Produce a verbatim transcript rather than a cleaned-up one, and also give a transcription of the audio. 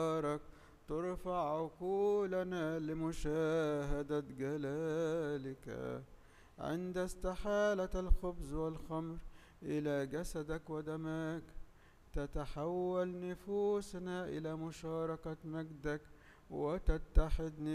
ترفع عقولنا لمشاهدة جلالك. عند استحالة الخبز والخمر إلى جسدك ودمك تتحول نفوسنا إلى مشاركة مجدك وتتحد